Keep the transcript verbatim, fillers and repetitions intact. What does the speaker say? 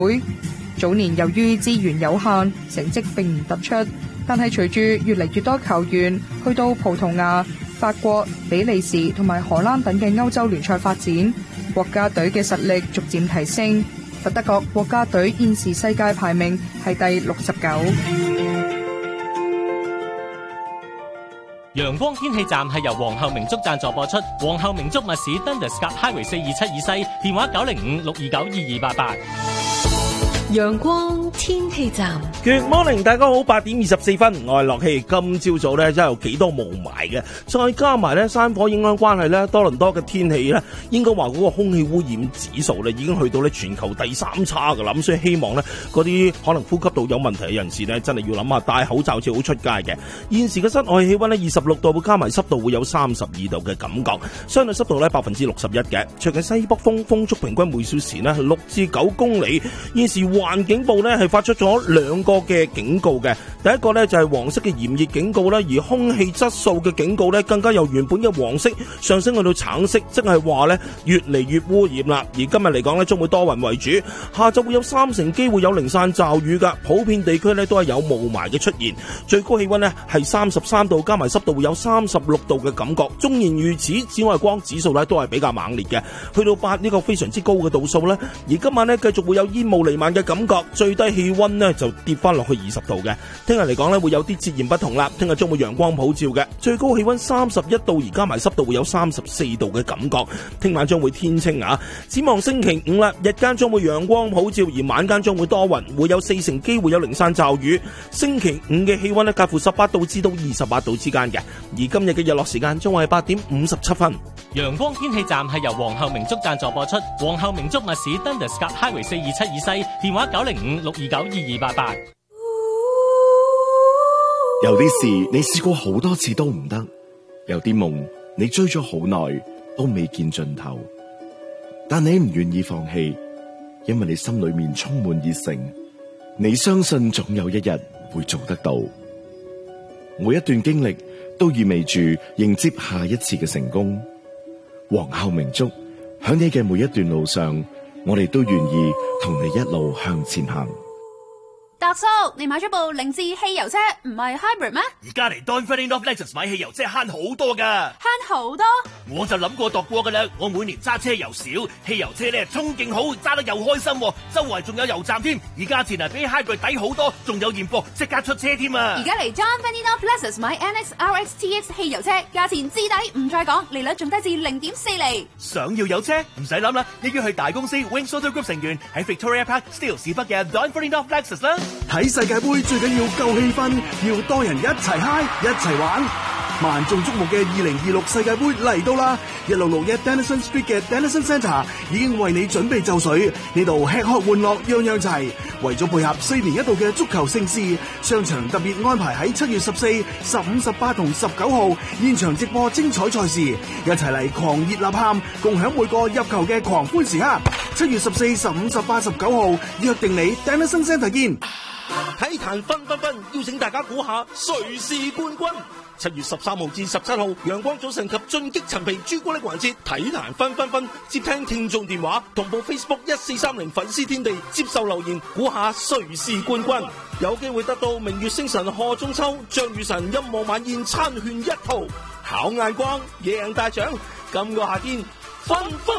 會。早年由於資源有限，成績並唔突出，但係隨住越嚟越多球員去到葡萄牙、法國、比利時同埋荷蘭等嘅歐洲聯賽發展，國家隊嘅實力逐漸提升。德國國家隊現時世界排名係第六十九。 陽光天氣站係由皇后明竹贊助播出，皇后明竹密市 Dundas 夾 Highway 四二七以西，電話九零五六二九二二八八。 陽光天氣站 Good morning， 大家好，八點二十四分，我係樂希。今朝早咧真係有幾多霧霾嘅，再加埋咧山火影響關係咧，多倫多嘅天氣咧，應該話嗰個空氣污染指數咧已經去到咧全球第三差噶啦。咁所以希望咧嗰啲可能呼吸道有問題嘅人士咧，真係要諗下戴口罩至好出街嘅。現時嘅室外氣溫咧二十六度，會加埋濕度會有三十二度嘅感覺，相對濕度咧百分之六十一嘅。最近西北風風速平均每小時咧六至九公里。現時環境部咧係發出咗兩個嘅警告嘅，第一個咧就係黃色嘅炎熱警告啦，而空氣質素嘅警告咧更加由原本嘅黃色上升去到橙色，即係話咧越嚟越污染啦。而今日嚟講咧將會多雲為主，下晝會有三成機會有零散驟雨噶，普遍地區咧都係有霧霾嘅出現，最高氣溫咧係三十三度，加埋濕度會有三十六度嘅感覺。縱然如此，紫外光指數咧都係比較猛烈嘅，去到八呢個非常之高嘅度數咧。而今晚咧繼續會有煙霧彌漫嘅感覺，最低氣溫呢就跌翻落去二十度嘅。聽日嚟講呢會有啲截然不同啦，聽日將會陽光普照嘅，最高氣溫三十一度，而加埋濕度會有三十四度嘅感覺。聽晚將會天清啊！展望星期五啦，日間將會陽光普照，而晚間將會多雲，會有四成機會有零散驟雨。星期五嘅氣溫呢介乎十八度至到二十八度之間嘅，而今日嘅日落時間將會係八點五十七分。 陽光天氣站係由皇后明竹贊助播出，皇后明竹密市 Dundas 夾 Highway 四二七以西，電話九零五六二九二二八八。 有啲事你試過好多次都唔得，有啲夢你追咗好耐都未見盡頭，但你唔願意放棄，因為你心裏面充滿熱誠，你相信總有一日會做得到。每一段經歷都意味住迎接下一次嘅成功。皇后明竹，響你嘅每一段路上，我哋都願意同你一路向前行。 達叔，你買咗部凌志汽油車，唔係 hybrid 咩？ 而家嚟 Don Ferdinand Lexus 買汽油車慳好多噶， 慳好多？ 我就諗過度過噶啦。我每年揸車又少，汽油車咧衝勁好，揸得又開心，周圍仲有油站添。而價錢啊比 hybrid 抵好多，仲有現貨即刻出車添啊！ 而家嚟 Don Ferdinand Lexus 買 N X R X T X 汽油車，價錢至抵唔再講，利率仲低至零點四厘。 想要有車唔使諗啦，一於去大公司 Wings Auto Group 成員喺 Victoria Park Steeles 市北嘅 Don Ferdinand Lexus 啦。 睇世界盃最緊要夠氣氛，要多人一齊嗨一齊玩。萬眾矚目嘅二零二六世界盃嚟到啦！一六六一 Denison Street 嘅 Denison Centre 已經為你準備就緒，呢度吃喝玩樂樣樣齊。為咗配合四年一度嘅足球盛事，商場特別安排喺七月十四、十五、十八同十九號現場直播精彩賽事，一齊嚟狂熱吶喊，共享每個入球嘅狂歡時刻。七月十四、十五、十八、十九號約定你 Denison Centre 見。 體壇分分分，邀請大家估下誰是冠軍。七月十三號至十七號，陽光早晨及進擊陳皮朱古力環節，體壇分分分，接聽聽眾電話，同步 Facebook 一四三零粉絲天地接受留言，估下誰是冠軍，有機會得到明月星辰賀中秋、張雨晨音樂晚宴餐券一套，考眼光贏大獎，今個夏天分分